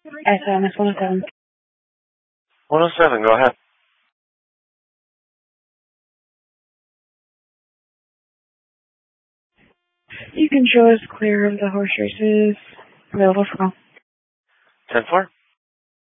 SMS 107. 107, go ahead. You can show us clear of the horse races. Available for call. 10-4.